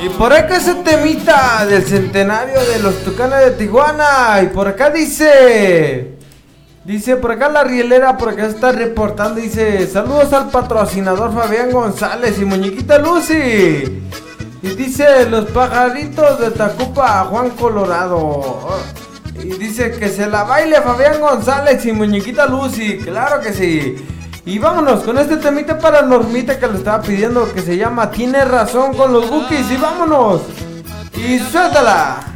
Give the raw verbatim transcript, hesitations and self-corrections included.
Y por acá ese temita del centenario de los Tucanes de Tijuana. Y por acá dice... Dice, por acá la rielera, por acá está reportando, dice, saludos al patrocinador Fabián González y muñequita Lucy. Y dice, los pajaritos de Tacupa, Juan Colorado. Y dice que se la baile Fabián González y muñequita Lucy, claro que sí. Y vámonos con este temita para Normita que lo estaba pidiendo, que se llama Tiene Razón con los Bukis. Y vámonos. Y suéltala.